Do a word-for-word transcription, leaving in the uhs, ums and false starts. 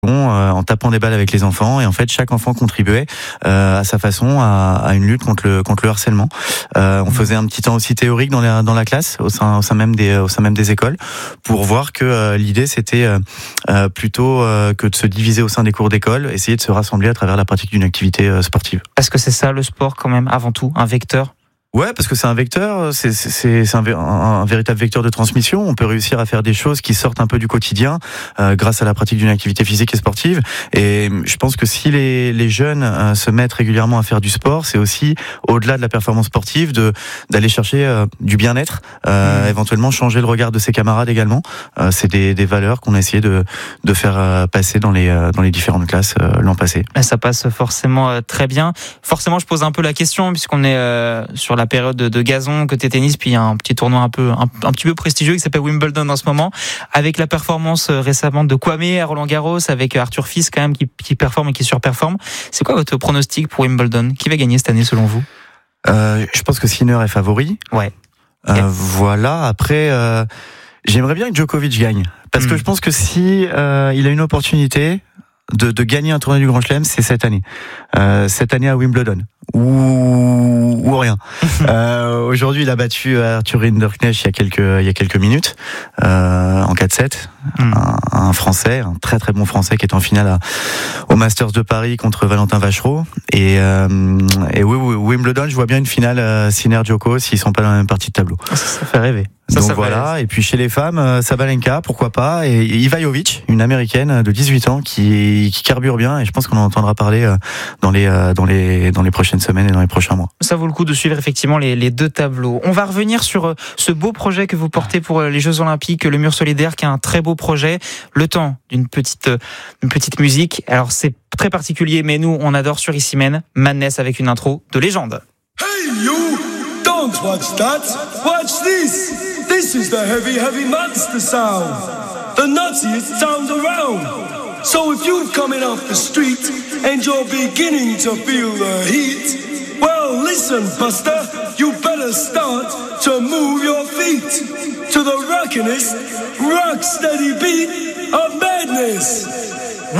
en tapant des balles avec les enfants, et en fait chaque enfant contribuait euh, à sa façon à, à une lutte contre le contre le harcèlement. Euh, on faisait un petit temps aussi théorique dans la dans la classe au sein au sein même des au sein même des écoles pour voir que euh, l'idée c'était euh, plutôt euh, que de se diviser au sein des cours d'école, essayer de se rassembler à travers la pratique d'une activité euh, sportive. Parce que c'est ça le sport quand même avant tout, un vecteur. Ouais, parce que c'est un vecteur, c'est c'est c'est un, un, un véritable vecteur de transmission. On peut réussir à faire des choses qui sortent un peu du quotidien euh, grâce à la pratique d'une activité physique et sportive. Et je pense que si les les jeunes euh, se mettent régulièrement à faire du sport, c'est aussi au-delà de la performance sportive de d'aller chercher euh, du bien-être, euh, mmh. éventuellement changer le regard de ses camarades également. Euh, c'est des des valeurs qu'on a essayé de de faire euh, passer dans les euh, dans les différentes classes euh, l'an passé. Ça passe forcément euh, très bien. Forcément, je pose un peu la question puisqu'on est euh, sur la la période de gazon, côté tennis, puis il y a un petit tournoi un peu un, un petit peu prestigieux qui s'appelle Wimbledon en ce moment, avec la performance récemment de Kwame à Roland-Garros, avec Arthur Fils quand même qui, qui performe et qui surperforme. C'est quoi votre pronostic pour Wimbledon? Qui va gagner cette année selon vous? euh, Je pense que Sinner est favori. Ouais. Euh, okay. Voilà. Après, euh, j'aimerais bien que Djokovic gagne, parce mmh. que je pense que si euh, il a une opportunité de, de gagner un tournoi du Grand Chelem, c'est cette année. Euh, cette année à Wimbledon. Ou, ou rien. euh, aujourd'hui, il a battu Arthur Rinderknecht il y a quelques, il y a quelques minutes, euh, en quatre sept. Mm. Un, un Français, un très très bon Français qui est en finale à, au Masters de Paris contre Valentin Vachereau. Et, euh, et oui, oui, Wimbledon, je vois bien une finale euh, Sinner-Djoko s'ils sont pas dans la même partie de tableau. Ça, ça fait rêver. Ça, Donc ça voilà, et puis chez les femmes, euh, Sabalenka, pourquoi pas, et Iva Jovic, une américaine de dix-huit ans qui, qui carbure bien, et je pense qu'on en entendra parler euh, dans les euh, dans les dans les prochaines semaines et dans les prochains mois. Ça vaut le coup de suivre effectivement les, les deux tableaux. On va revenir sur euh, ce beau projet que vous portez pour euh, les Jeux Olympiques, le Mur Solidaire, qui est un très beau projet. Le temps d'une petite euh, une petite musique. Alors c'est très particulier, mais nous on adore sur Issy-Mène. Madness avec une intro de légende. Hey you, don't watch that, watch this. This is the heavy, heavy monster sound. The nuttiest sound around. So if you're coming off the street and you're beginning to feel the heat, well listen Buster, you better start to move your feet to the rockinest, rock steady beat of madness.